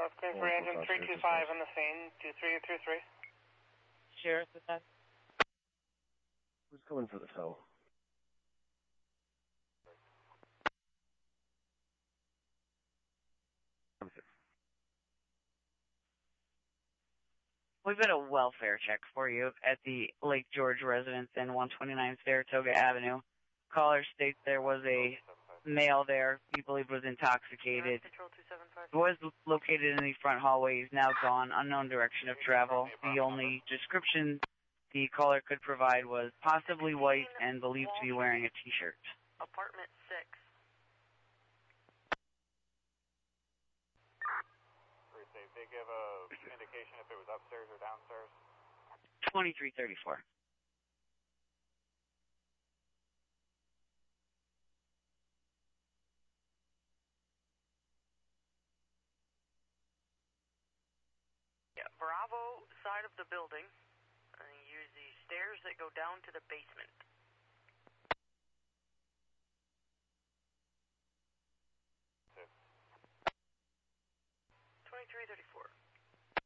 Clear for engine 325 on the scene, 2333. Sheriff, is that? Who's coming for the tow? We've got a welfare check for you at the Lake George residence in 129 Saratoga Avenue. Caller states there was a male there he believed was intoxicated. He was located in the front hallway. He's now gone. Unknown direction of travel. The only description the caller could provide was possibly white and believed to be wearing a T-shirt. Apartment 6. Did they give a indication if it was upstairs or downstairs? 2334. Yeah, Bravo side of the building. Use the stairs that go down to the basement.